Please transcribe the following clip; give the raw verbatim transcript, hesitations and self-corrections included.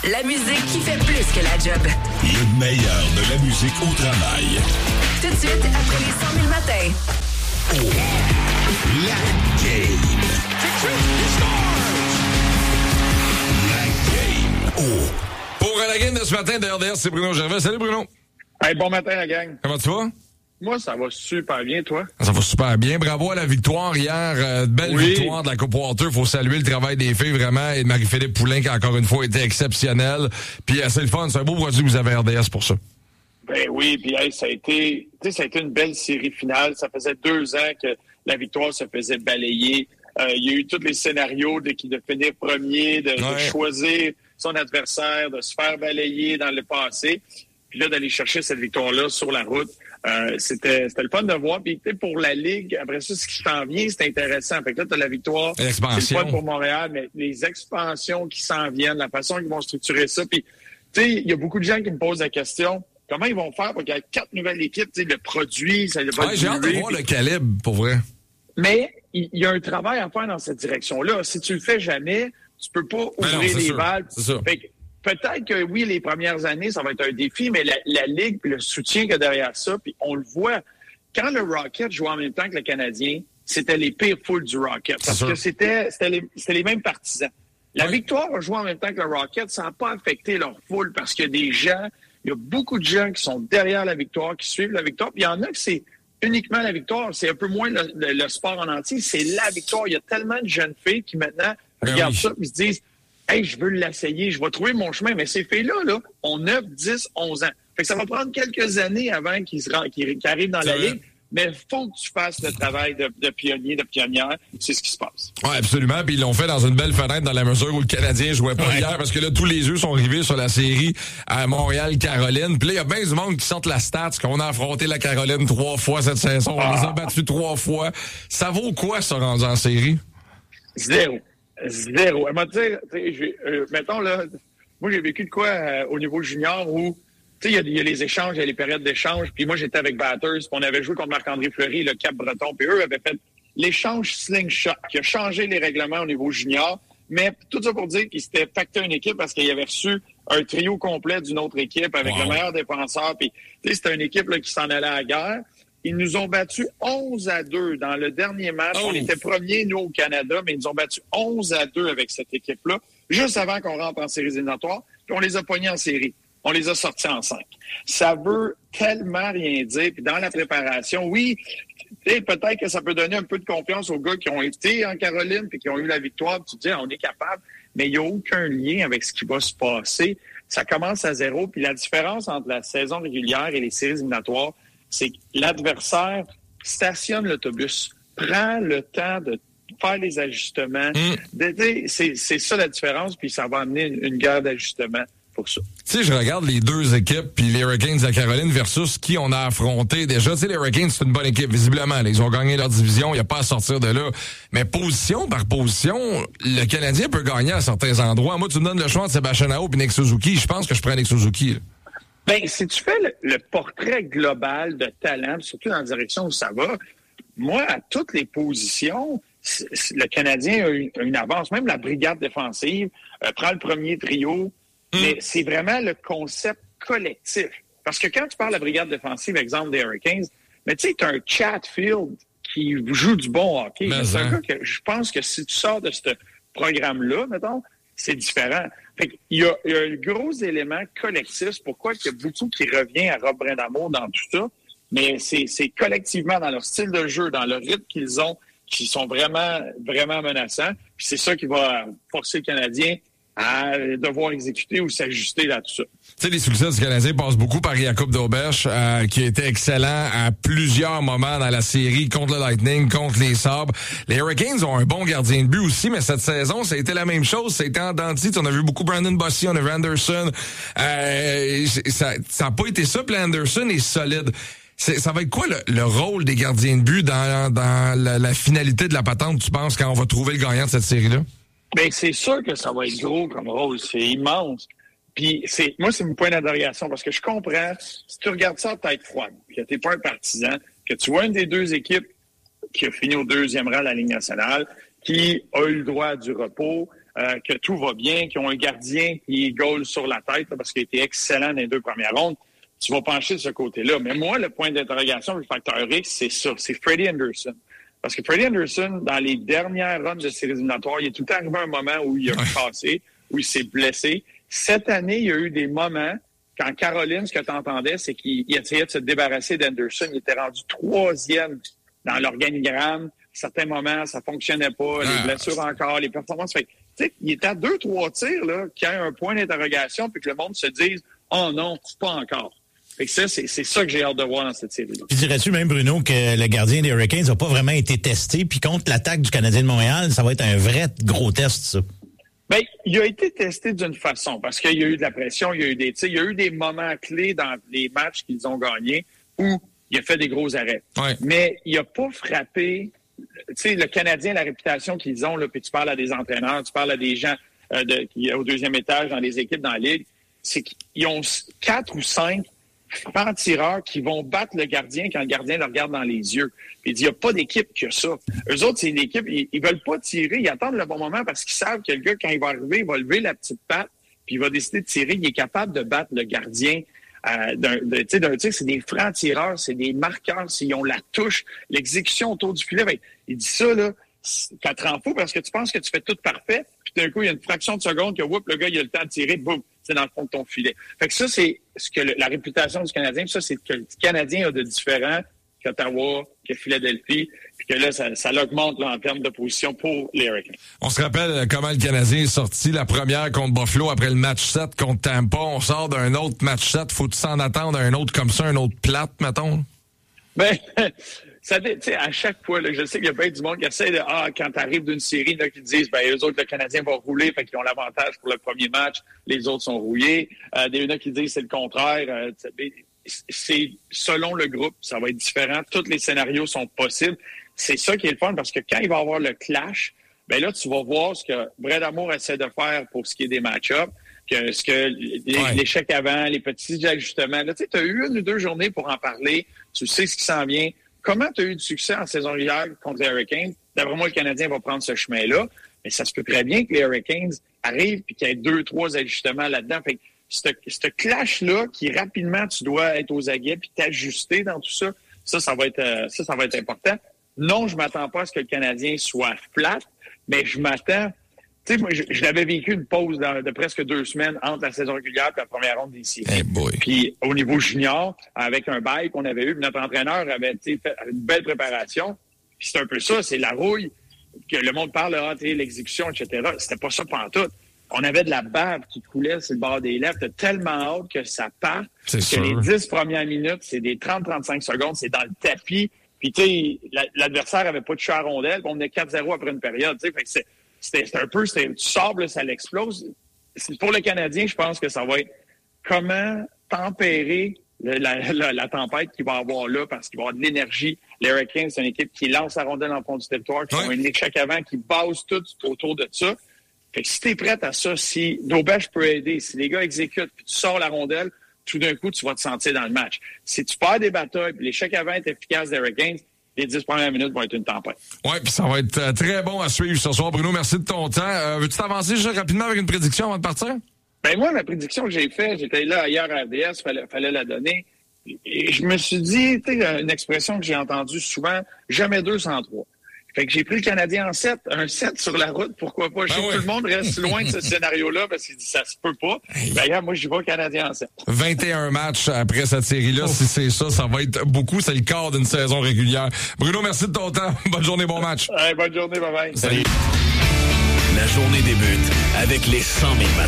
La musique qui fait plus que la job. Le meilleur de la musique au travail. Tout de suite, après les cent mille matins. Oh, la game. La game. Oh. Pour la game de ce matin de R D S, c'est Bruno Gervais. Salut Bruno. Hey, bon matin la gang. Comment tu vas? Moi, ça va super bien, toi? Ça va super bien. Bravo à la victoire hier. Euh, belle oui. victoire de la Coupe Walter. Faut saluer le travail des filles, vraiment. Et de Marie-Philippe Poulin, qui encore une fois été exceptionnelle. Puis euh, c'est le fun. C'est un beau produit que vous avez R D S pour ça. Ben oui, puis hey, ça a été, tu sais, ça a été une belle série finale. Ça faisait deux ans que la victoire se faisait balayer. Euh, il y a eu tous les scénarios de, de finir premier, de, ouais. de choisir son adversaire, de se faire balayer dans le passé. Puis là, d'aller chercher cette victoire-là sur la route. Euh, c'était, c'était le fun de voir. Puis pour la Ligue, après ça, ce qui s'en vient, c'est intéressant. Fait que là, tu as la victoire. L'expansion. C'est le fun pour Montréal, mais les expansions qui s'en viennent, la façon qu'ils vont structurer ça. Puis, tu sais, il y a beaucoup de gens qui me posent la question, comment ils vont faire pour qu'il y ait quatre nouvelles équipes, tu sais, le produit, ça va ouais, j'ai hâte de voir puis... le calibre, pour vrai. Mais il y, y a un travail à faire dans cette direction-là. Si tu le fais jamais, tu peux pas ouvrir non, les sûr. valves. C'est ça. Fait que, peut-être que oui, les premières années, ça va être un défi, mais la, la Ligue puis le soutien qu'il y a derrière ça, puis on le voit, quand le Rocket jouait en même temps que le Canadien, c'était les pires foules du Rocket. Parce que c'était, c'était, les, c'était les mêmes partisans. La oui. victoire a joué en même temps que le Rocket, ça n'a pas affecté leur foule parce qu'il y a des gens, il y a beaucoup de gens qui sont derrière la victoire, qui suivent la victoire, puis il y en a que c'est uniquement la victoire, c'est un peu moins le, le, le sport en entier, c'est la victoire. Il y a tellement de jeunes filles qui maintenant ben regardent oui. ça et se disent « Hey, je veux l'essayer, je vais trouver mon chemin. » Mais ces filles-là, là, ont neuf, dix, onze ans. Fait que ça va prendre quelques années avant qu'ils, se rend, qu'ils, qu'ils arrivent dans c'est la vrai. Ligue. Mais il faut que tu fasses le travail de, de pionnier, de pionnière. C'est ce qui se passe. Oui, absolument. Puis ils l'ont fait dans une belle fenêtre dans la mesure où le Canadien jouait pas ouais. hier parce que là, tous les yeux sont rivés sur la série à Montréal-Caroline. Puis là, il y a bien du monde qui sortent la stats qu'on a affronté la Caroline trois fois cette saison. Ah. On les a battus trois fois. Ça vaut quoi, ça, rendu en série? Zéro. Zéro. Elle m'a dit, euh, mettons, là, moi, j'ai vécu de quoi euh, au niveau junior où, tu sais, il y, y a les échanges, il y a les périodes d'échange, puis moi, j'étais avec Batters, puis on avait joué contre Marc-André Fleury, le Cap-Breton, puis eux avaient fait l'échange Slingshot, qui a changé les règlements au niveau junior, mais tout ça pour dire qu'ils s'étaient pacté une équipe parce qu'ils avaient reçu un trio complet d'une autre équipe avec wow. le meilleur défenseur, puis, tu sais, c'était une équipe là, qui s'en allait à la guerre. Ils nous ont battus onze à deux dans le dernier match. Oh. On était premiers, nous, au Canada, mais ils nous ont battus onze à deux avec cette équipe-là, juste avant qu'on rentre en séries éliminatoires, puis on les a pognés en série. On les a sortis en cinq. Ça veut tellement rien dire. Puis dans la préparation, oui, peut-être que ça peut donner un peu de confiance aux gars qui ont été en Caroline puis qui ont eu la victoire. Puis tu te dis, on est capable, mais il n'y a aucun lien avec ce qui va se passer. Ça commence à zéro. Puis la différence entre la saison régulière et les séries éliminatoires, c'est que l'adversaire stationne l'autobus, prend le temps de faire les ajustements. Mm. De, de, c'est, c'est ça la différence, puis ça va amener une, une guerre d'ajustement pour ça. Tu sais, je regarde les deux équipes, puis les Hurricanes de la Caroline versus qui on a affronté déjà. Tu sais, les Hurricanes, c'est une bonne équipe, visiblement. Là, ils ont gagné leur division, il n'y a pas à sortir de là. Mais position par position, le Canadien peut gagner à certains endroits. Moi, tu me donnes le choix entre Sébastien Aho et Nick Suzuki. Je pense que je prends Nick Suzuki. Là. Ben, si tu fais le, le portrait global de talent, surtout dans la direction où ça va, moi, à toutes les positions, le Canadien a une, une avance. Même la brigade défensive euh, prend le premier trio, mmh. mais c'est vraiment le concept collectif. Parce que quand tu parles de la brigade défensive, exemple des Hurricanes, mais tu sais, tu as un Chatfield qui joue du bon hockey. Mais c'est un gars que je pense que si tu sors de ce programme-là, mettons, c'est différent. Fait qu'il y a, il y a un gros élément collectif. C'est pourquoi il y a beaucoup qui revient à Rob Brindamour dans tout ça. Mais c'est, c'est collectivement dans leur style de jeu, dans le rythme qu'ils ont, qui sont vraiment, vraiment menaçants. Puis c'est ça qui va forcer le Canadien à devoir exécuter ou s'ajuster là tout ça. Tu sais, les succès du Canadien passent beaucoup par Jakub Dobeš, euh, qui a été excellent à plusieurs moments dans la série contre le Lightning, contre les Sabres. Les Hurricanes ont un bon gardien de but aussi, mais cette saison, ça a été la même chose. Ça a été en dents de scie. On a vu beaucoup Brandon Bossy, on a vu Anderson. Euh, ça n'a pas été ça, puis Anderson est solide. C'est, ça va être quoi le, le rôle des gardiens de but dans, dans la, la finalité de la patente, tu penses, quand on va trouver le gagnant de cette série-là? Bien, c'est sûr que ça va être gros comme rôle. C'est immense. Puis, c'est, moi, c'est mon point d'adoration parce que je comprends, si tu regardes ça à tête froide, que tu n'es pas un partisan, que tu vois une des deux équipes qui a fini au deuxième rang de la Ligue nationale, qui a eu le droit à du repos, euh, que tout va bien, qui ont un gardien qui goal sur la tête là, parce qu'il a été excellent dans les deux premières rondes, tu vas pencher de ce côté-là. Mais moi, le point d'interrogation, le facteur X, c'est ça, c'est Freddie Anderson. Parce que Freddie Anderson, dans les dernières runs de séries éliminatoires, il est tout le temps arrivé un moment où il a cassé, où il s'est blessé. Cette année, il y a eu des moments, quand Caroline, ce que tu entendais, c'est qu'il essayait de se débarrasser d'Anderson. Il était rendu troisième dans l'organigramme. À certains moments, ça fonctionnait pas. Les blessures encore, les performances. Fait, tu sais, il était à deux, trois tirs, là, qu'il y ait un point d'interrogation, puis que le monde se dise « Oh non, pas encore ». Fait que ça, c'est, c'est ça que j'ai hâte de voir dans cette série-là. Puis dirais-tu même, Bruno, que le gardien des Hurricanes n'a pas vraiment été testé, puis contre l'attaque du Canadien de Montréal, ça va être un vrai gros test, ça? Bien, il a été testé d'une façon, parce qu'il y a eu de la pression, il y a eu des tirs, il y a eu des moments clés dans les matchs qu'ils ont gagnés où il a fait des gros arrêts. Ouais. Mais il n'a pas frappé. Tu sais, le Canadien, la réputation qu'ils ont, là, puis tu parles à des entraîneurs, tu parles à des gens euh, de, qui au deuxième étage dans les équipes dans la Ligue, c'est qu'ils ont quatre ou cinq francs tireurs qui vont battre le gardien quand le gardien le regarde dans les yeux. Puis il dit, il n'y a pas d'équipe qui a ça. Eux autres, c'est une équipe, ils, ils veulent pas tirer, ils attendent le bon moment parce qu'ils savent que le gars, quand il va arriver, il va lever la petite patte, puis il va décider de tirer. Il est capable de battre le gardien euh, d'un, de, tu sais, d'un tir. C'est des francs tireurs, c'est des marqueurs, s'ils ont la touche, l'exécution autour du filet. Ben, il dit ça, là, ça te rend fou parce que tu penses que tu fais tout parfait, puis d'un coup, il y a une fraction de seconde que, whoop, le gars, il a le temps de tirer, boum, c'est dans le fond de ton filet. Fait que ça, c'est ce que le, la réputation du Canadien, ça, c'est que le Canadien a de différent qu'Ottawa, que Philadelphie, puis que là, ça, ça l'augmente là, en termes de position pour les Hurricanes. On se rappelle comment le Canadien est sorti la première contre Buffalo après le match sept contre Tampa. On sort d'un autre match sept. Faut-tu s'en attendre à un autre comme ça, un autre plate, mettons? Ben, ça, tu sais, à chaque fois, là, je sais qu'il y a bien du monde qui essaie de, ah, quand tu arrives d'une série, là, qui disent, ben, eux autres, le Canadien va rouler, fait qu'ils ont l'avantage pour le premier match, les autres sont rouillés. Euh, des gens qui disent c'est le contraire. Euh, c'est selon le groupe, ça va être différent. Tous les scénarios sont possibles. C'est ça qui est le fun, parce que quand il va y avoir le clash, ben là, tu vas voir ce que Brad Amour essaie de faire pour ce qui est des match-ups, que ce que les, ouais. l'échec avant, les petits ajustements. Là, tu sais, tu as eu une ou deux journées pour en parler. Tu sais ce qui s'en vient. Comment tu as eu du succès en saison régulière contre les Hurricanes? D'après moi, le Canadien va prendre ce chemin-là. Mais ça se peut très bien que les Hurricanes arrivent et qu'il y ait deux, trois ajustements là-dedans. Fait que ce clash-là, qui rapidement, tu dois être aux aguets puis t'ajuster dans tout ça, ça, ça va être, euh, ça, ça va être important. Non, je m'attends pas à ce que le Canadien soit plate, mais je m'attends... Tu sais, moi, je, je l'avais vécu une pause dans, de presque deux semaines entre la saison régulière et la première ronde des séries. Hey boy. Puis au niveau junior, avec un bail qu'on avait eu, notre entraîneur avait fait une belle préparation. Puis c'est un peu ça, c'est la rouille, que le monde parle, ah, l'exécution, et cetera. C'était pas ça pantoute. On avait de la bave qui coulait sur le bord des lèvres. T'as tellement hâte que ça parte. C'est que sûr. Les dix premières minutes, c'est des trente à trente-cinq secondes, c'est dans le tapis. Puis tu sais, l'adversaire avait pas de chat à rondelle, puis on venait quatre zéro après une période. Fait que c'est C'était, c'était un peu, c'était, tu sors, là, ça l'explose. Pour le Canadien, je pense que ça va être comment tempérer le, la, la, la tempête qu'il va y avoir là, parce qu'il va y avoir de l'énergie. Les Hurricanes, c'est une équipe qui lance la rondelle en fond du territoire, qui ouais. ont un échec avant, qui base tout autour de ça. Fait que si t'es prête à ça, si Daubèche peut aider, si les gars exécutent, puis tu sors la rondelle, tout d'un coup, tu vas te sentir dans le match. Si tu perds des batailles, puis l'échec avant est efficace des Hurricanes, les dix premières minutes vont être une tempête. Oui, puis ça va être euh, très bon à suivre ce soir. Bruno, merci de ton temps. Euh, veux-tu t'avancer juste rapidement avec une prédiction avant de partir? Ben moi, la prédiction que j'ai faite, j'étais là hier à R D S, fallait, fallait la donner. Et je me suis dit, tu sais, une expression que j'ai entendue souvent, jamais deux sans trois. Fait que j'ai pris le Canadien en sept, un sept sur la route, pourquoi pas? Je sais ben que oui. Tout le monde reste loin de ce scénario-là parce qu'il dit ça se peut pas. D'ailleurs, moi, j'y vais Canadien en sept. vingt et un matchs après cette série-là. Oh. Si c'est ça, ça va être beaucoup. C'est le quart d'une saison régulière. Bruno, merci de ton temps. Bonne journée, bon match. Hey, bonne journée, bye bye. Salut. La journée débute avec les cent mille matchs.